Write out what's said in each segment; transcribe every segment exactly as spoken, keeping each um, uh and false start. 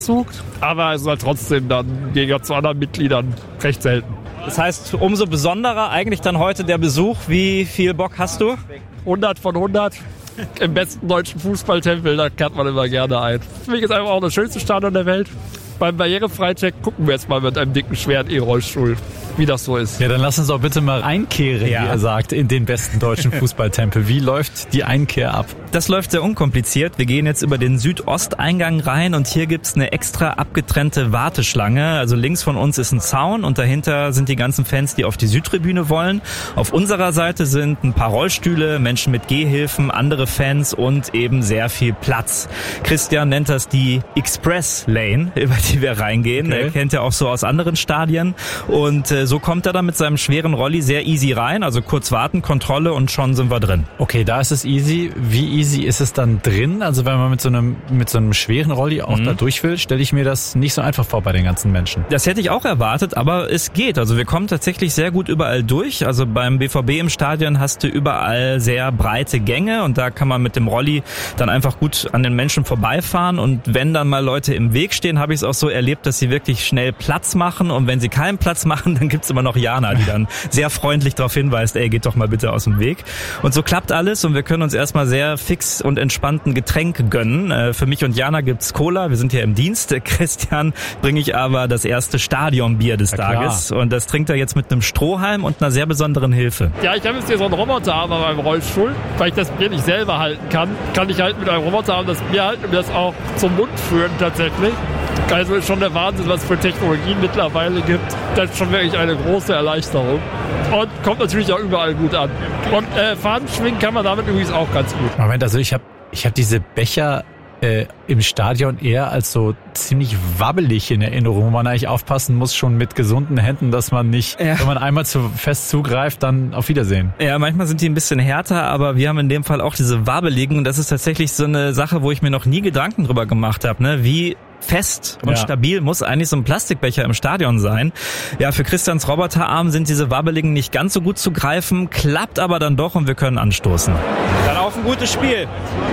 Zug, aber es ist halt trotzdem dann gegen zu anderen Mitgliedern recht selten. Das heißt, umso besonderer eigentlich dann heute der Besuch. Wie viel Bock hast du? hundert von hundert. Im besten deutschen Fußballtempel, da kehrt man immer gerne ein. Für mich ist einfach auch das schönste Stadion der Welt. Beim Barrierefreicheck gucken wir jetzt mal mit einem dicken, schweren E-Rollstuhl, wie das so ist. Ja, dann lass uns doch bitte mal einkehren, ja. wie er sagt, in den besten deutschen Fußballtempel. Wie läuft die Einkehr ab? Das läuft sehr unkompliziert. Wir gehen jetzt über den Südosteingang rein und hier gibt's eine extra abgetrennte Warteschlange. Also links von uns ist ein Zaun und dahinter sind die ganzen Fans, die auf die Südtribüne wollen. Auf unserer Seite sind ein paar Rollstühle, Menschen mit Gehhilfen, andere Fans und eben sehr viel Platz. Christian nennt das die Express Lane, über die wir reingehen. Okay. Er kennt ja auch so aus anderen Stadien. Und äh, so kommt er dann mit seinem schweren Rolli sehr easy rein. Also kurz warten, Kontrolle und schon sind wir drin. Okay, da ist es easy. Wie easy ist es dann drin? Also wenn man mit so einem mit so einem schweren Rolli auch mhm. da durch will, stelle ich mir das nicht so einfach vor bei den ganzen Menschen. Das hätte ich auch erwartet, aber es geht. Also wir kommen tatsächlich sehr gut überall durch. Also beim B V B im Stadion hast du überall sehr breite Gänge und da kann man mit dem Rolli dann einfach gut an den Menschen vorbeifahren. Und wenn dann mal Leute im Weg stehen, habe ich es auch so erlebt, dass sie wirklich schnell Platz machen. Und wenn sie keinen Platz machen, dann gibt's immer noch Jana, die dann sehr freundlich darauf hinweist, ey, geht doch mal bitte aus dem Weg. Und so klappt alles und wir können uns erstmal sehr fix und entspannten Getränk gönnen. Äh, für mich und Jana gibt's Cola, wir sind hier im Dienst. Christian bringe ich aber das erste Stadionbier des Tages. Und das trinkt er jetzt mit einem Strohhalm und einer sehr besonderen Hilfe. Ja, ich habe jetzt hier so einen Roboterarm an meinem Rollstuhl. Weil ich das Bier nicht selber halten kann, kann ich halt mit einem Roboterarm das Bier halten und das auch zum Mund führen tatsächlich. Also ist schon der Wahnsinn, was es für Technologien mittlerweile gibt. Das ist schon wirklich eine große Erleichterung. Und kommt natürlich auch überall gut an. Und äh, Fahnen schwingen kann man damit übrigens auch ganz gut. Moment, also ich habe ich hab diese Becher äh, im Stadion eher als so ziemlich wabbelig in Erinnerung, wo man eigentlich aufpassen muss, schon mit gesunden Händen, dass man nicht, ja. wenn man einmal zu fest zugreift, dann auf Wiedersehen. Ja, manchmal sind die ein bisschen härter, aber wir haben in dem Fall auch diese wabbeligen und das ist tatsächlich so eine Sache, wo ich mir noch nie Gedanken drüber gemacht habe, ne? Wie fest und ja. stabil muss eigentlich so ein Plastikbecher im Stadion sein. Ja, für Christians Roboterarm sind diese wabbeligen nicht ganz so gut zu greifen, klappt aber dann doch und wir können anstoßen. Dann auf ein gutes Spiel.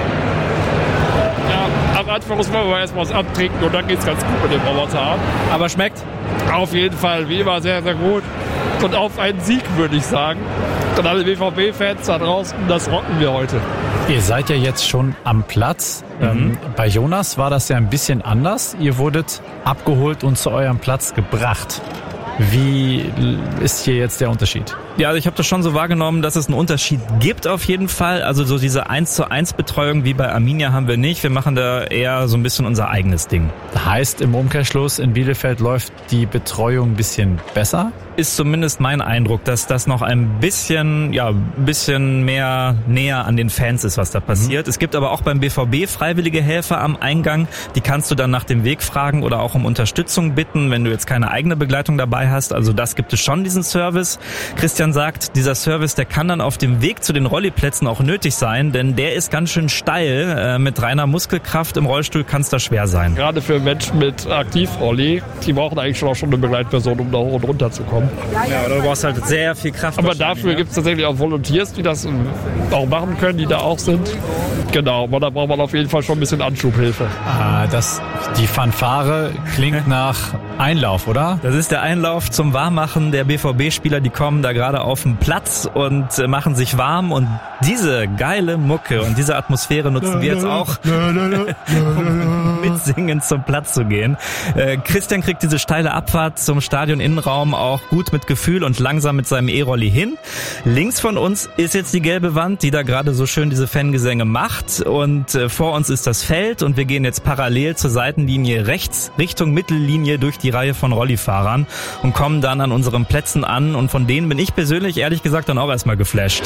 Ja, am Anfang muss man aber erstmal was abtrinken und dann geht's ganz gut mit dem Roboterarm. Aber schmeckt? Auf jeden Fall, wie immer sehr, sehr gut. Und auf einen Sieg, würde ich sagen. Und alle B V B-Fans da draußen, das rocken wir heute. Ihr seid ja jetzt schon am Platz. Mhm. Ähm, bei Jonas war das ja ein bisschen anders. Ihr wurdet abgeholt und zu eurem Platz gebracht. Wie ist hier jetzt der Unterschied? Ja, also ich habe das schon so wahrgenommen, dass es einen Unterschied gibt auf jeden Fall. Also so diese eins zu eins Betreuung wie bei Arminia haben wir nicht. Wir machen da eher so ein bisschen unser eigenes Ding. Heißt im Umkehrschluss, in Bielefeld läuft die Betreuung ein bisschen besser? Ist zumindest mein Eindruck, dass das noch ein bisschen, ja, ein bisschen mehr näher an den Fans ist, was da passiert. Mhm. Es gibt aber auch beim B V B freiwillige Helfer am Eingang. Die kannst du dann nach dem Weg fragen oder auch um Unterstützung bitten, wenn du jetzt keine eigene Begleitung dabei hast. Also das gibt es schon, diesen Service. Christian sagt, dieser Service, der kann dann auf dem Weg zu den Rolliplätzen auch nötig sein, denn der ist ganz schön steil. Äh, mit reiner Muskelkraft im Rollstuhl kann es da schwer sein. Gerade für Menschen mit Aktivrolli, die brauchen eigentlich schon auch schon eine Begleitperson, um da hoch und runter zu kommen. Ja, aber du brauchst halt sehr viel Kraft. Aber dafür gibt es tatsächlich auch Volunteers, die das auch machen können, die da auch sind. Genau, aber da braucht man auf jeden Fall schon ein bisschen Anschubhilfe. Ah, das, die Fanfare klingt nach Einlauf, oder? Das ist der Einlauf zum Warmmachen der B V B-Spieler, die kommen da gerade auf den Platz und machen sich warm und diese geile Mucke und diese Atmosphäre nutzen wir jetzt auch, um mitsingen zum Platz zu gehen. Äh, Christian kriegt diese steile Abfahrt zum Stadion-Innenraum auch gut mit Gefühl und langsam mit seinem E-Rolli hin. Links von uns ist jetzt die gelbe Wand, die da gerade so schön diese Fangesänge macht und äh, vor uns ist das Feld und wir gehen jetzt parallel zur Seitenlinie rechts Richtung Mittellinie durch die Reihe von Rollifahrern und kommen dann an unseren Plätzen an und von denen bin ich persönlich ehrlich gesagt dann auch erstmal geflasht.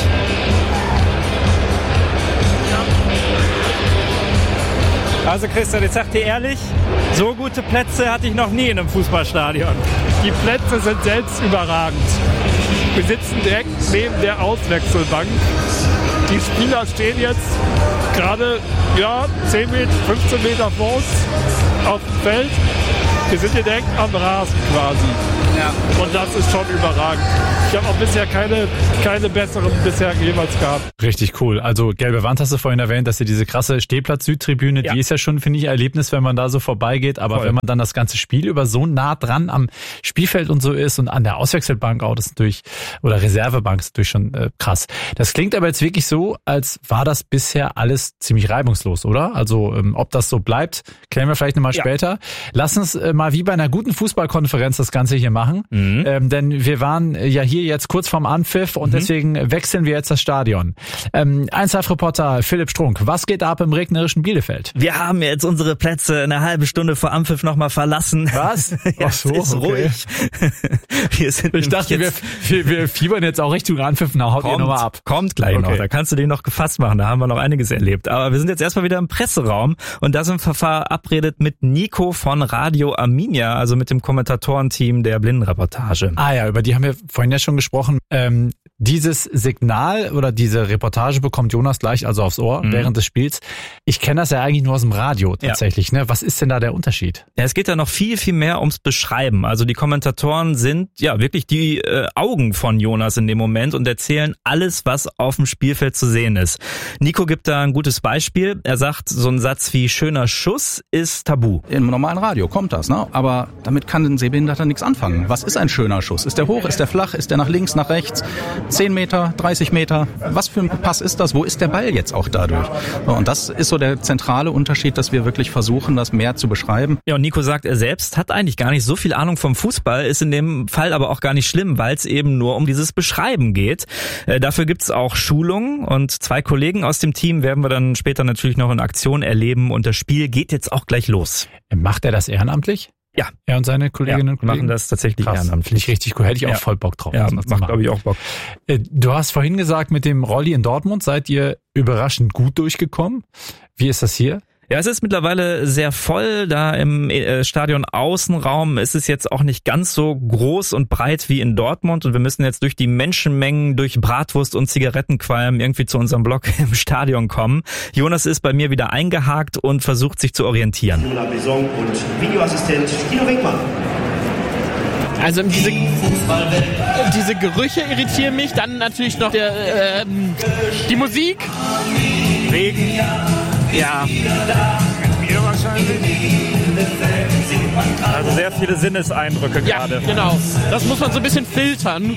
Also Christian, ich sag dir ehrlich, so gute Plätze hatte ich noch nie in einem Fußballstadion. Die Plätze sind selbst überragend. Wir sitzen direkt neben der Auswechselbank. Die Spieler stehen jetzt gerade ja, zehn, fünfzehn Meter vor uns auf dem Feld. Wir sind hier direkt am Rasen quasi. Ja. Und das ist schon überragend. Ich habe auch bisher keine, keine besseren bisher jemals gehabt. Richtig cool. Also gelbe Wand hast du vorhin erwähnt, dass ihr diese krasse Stehplatz-Südtribüne, ja. die ist ja schon, finde ich, ein Erlebnis, wenn man da so vorbeigeht. Aber Voll. wenn man dann das ganze Spiel über so nah dran am Spielfeld und so ist und an der Auswechselbank auch, das ist natürlich, oder Reservebank ist natürlich schon äh, krass. Das klingt aber jetzt wirklich so, als war das bisher alles ziemlich reibungslos, oder? Also ähm, ob das so bleibt, klären wir vielleicht nochmal ja. später. Lass uns äh, mal wie bei einer guten Fußballkonferenz das Ganze hier machen. Mhm. Ähm, denn wir waren ja hier jetzt kurz vorm Anpfiff und mhm. deswegen wechseln wir jetzt das Stadion. Ähm, eins Live-Reporter Philipp Strunk, was geht ab im regnerischen Bielefeld? Wir haben jetzt unsere Plätze eine halbe Stunde vor Anpfiff nochmal verlassen. Was? ja, Ach so, ist okay. ruhig. wir sind ich dachte, wir, wir, wir fiebern jetzt auch Richtung Anpfiff, na haut ihr nochmal ab. Kommt gleich okay. noch, da kannst du den noch gefasst machen, da haben wir noch einiges erlebt. Aber wir sind jetzt erstmal wieder im Presseraum und da sind wir verabredet mit Nico von Radio Arminia, also mit dem Kommentatorenteam der Blindenreportage. Ah ja, über die haben wir vorhin ja schon gesprochen. Ähm, dieses Signal oder diese Reportage bekommt Jonas gleich also aufs Ohr mhm. während des Spiels. Ich kenne das ja eigentlich nur aus dem Radio tatsächlich. Ja. Ne? Was ist denn da der Unterschied? Ja, es geht da noch viel, viel mehr ums Beschreiben. Also die Kommentatoren sind ja wirklich die äh, Augen von Jonas in dem Moment und erzählen alles, was auf dem Spielfeld zu sehen ist. Nico gibt da ein gutes Beispiel. Er sagt, so ein Satz wie schöner Schuss ist tabu. Im normalen Radio kommt das, ne? Aber damit kann ein Sehbehinderter nichts anfangen. Was ist ein schöner Schuss? Ist der hoch, ist der flach, ist der nach links, nach rechts? zehn Meter, dreißig Meter? Was für ein Pass ist das? Wo ist der Ball jetzt auch dadurch? Und das ist so der zentrale Unterschied, dass wir wirklich versuchen, das mehr zu beschreiben. Ja, und Nico sagt, er selbst hat eigentlich gar nicht so viel Ahnung vom Fußball, ist in dem Fall aber auch gar nicht schlimm, weil es eben nur um dieses Beschreiben geht. Äh, dafür gibt's auch Schulungen und zwei Kollegen aus dem Team werden wir dann später natürlich noch in Aktion erleben und das Spiel geht jetzt auch gleich los. Macht er das ehrenamtlich? Ja. Er und seine Kolleginnen ja, und Kollegen machen das tatsächlich Krass. ehrenamtlich. Finde ich richtig cool. Hätte ich auch ja. voll Bock drauf. Ja, macht, glaube ich, auch Bock. Du hast vorhin gesagt, mit dem Rolli in Dortmund seid ihr überraschend gut durchgekommen. Wie ist das hier? Ja, es ist mittlerweile sehr voll. Da im äh, Stadion Außenraum ist es jetzt auch nicht ganz so groß und breit wie in Dortmund. Und wir müssen jetzt durch die Menschenmengen, durch Bratwurst und Zigarettenqualm irgendwie zu unserem Block im Stadion kommen. Jonas ist bei mir wieder eingehakt und versucht sich zu orientieren. Und Videoassistent Tino Winkmann. Also diese, diese Gerüche irritieren mich. Dann natürlich noch der, äh, die Musik. Regen. Ja. Mir wahrscheinlich. Also sehr viele Sinneseindrücke ja, gerade. Genau. Das muss man so ein bisschen filtern.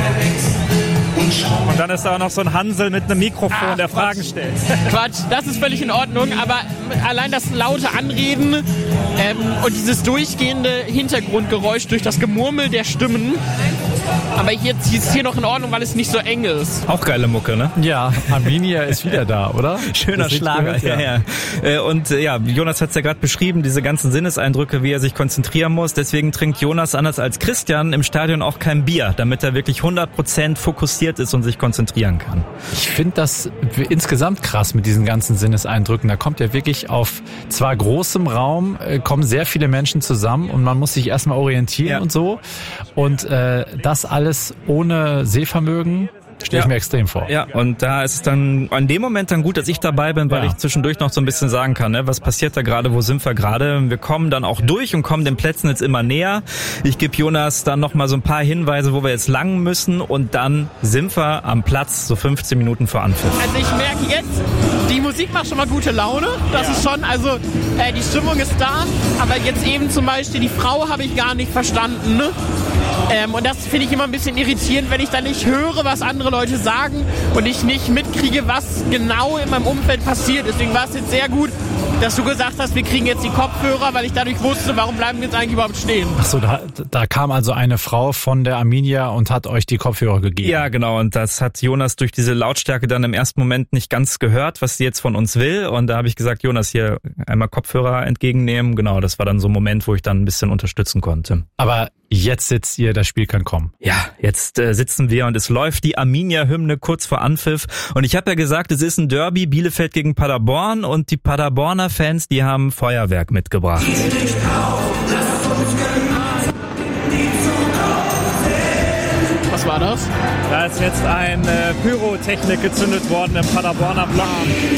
Und dann ist da auch noch so ein Hansel mit einem Mikrofon, Ach, der Fragen Quatsch. stellt. Quatsch, das ist völlig in Ordnung, aber allein das laute Anreden ähm, und dieses durchgehende Hintergrundgeräusch durch das Gemurmel der Stimmen. Aber jetzt ist hier noch in Ordnung, weil es nicht so eng ist. Auch geile Mucke, ne? Ja, Arminia ist wieder da, oder? Schöner Schlager, gehört, ja. ja, ja. Und ja, Jonas hat es ja gerade beschrieben, diese ganzen Sinneseindrücke, wie er sich konzentrieren muss. Deswegen trinkt Jonas anders als Christian im Stadion auch kein Bier, damit er wirklich hundert Prozent fokussiert ist und sich konzentrieren kann. Ich finde das insgesamt krass mit diesen ganzen Sinneseindrücken. Da kommt ja wirklich auf zwar großem Raum, äh, kommen sehr viele Menschen zusammen und man muss sich erstmal orientieren ja. und so. Und äh, das alles ohne Sehvermögen stelle ich ja. mir extrem vor. Ja, und da ist es dann an dem Moment dann gut, dass ich dabei bin, weil ja. ich zwischendurch noch so ein bisschen sagen kann, ne, was passiert da gerade, wo sind wir gerade. Wir kommen dann auch durch und kommen den Plätzen jetzt immer näher. Ich gebe Jonas dann noch mal so ein paar Hinweise, wo wir jetzt lang müssen und dann sind wir am Platz, so fünfzehn Minuten vor Anpfiff. Also ich merke jetzt, die Musik macht schon mal gute Laune. Das ja. ist schon, also äh, die Stimmung ist da, aber jetzt eben zum Beispiel die Frau habe ich gar nicht verstanden. Ne? Ähm, und das finde ich immer ein bisschen irritierend, wenn ich dann nicht höre, was andere Leute sagen und ich nicht mitkriege, was genau in meinem Umfeld passiert. Deswegen war es jetzt sehr gut, dass du gesagt hast, wir kriegen jetzt die Kopfhörer, weil ich dadurch wusste, warum bleiben wir jetzt eigentlich überhaupt stehen. Ach so, da, da kam also eine Frau von der Arminia und hat euch die Kopfhörer gegeben. Ja, genau. Und das hat Jonas durch diese Lautstärke dann im ersten Moment nicht ganz gehört, was sie jetzt von uns will. Und da habe ich gesagt, Jonas, hier einmal Kopfhörer entgegennehmen. Genau, das war dann so ein Moment, wo ich dann ein bisschen unterstützen konnte. Aber jetzt sitzt ihr, das Spiel kann kommen. Ja, jetzt äh, sitzen wir und es läuft die Arminia-Hymne kurz vor Anpfiff. Und ich habe ja gesagt, es ist ein Derby, Bielefeld gegen Paderborn und die Paderborner Fans, die haben Feuerwerk mitgebracht. Was war das? Da ist jetzt ein äh, Pyrotechnik gezündet worden im Paderborner Block.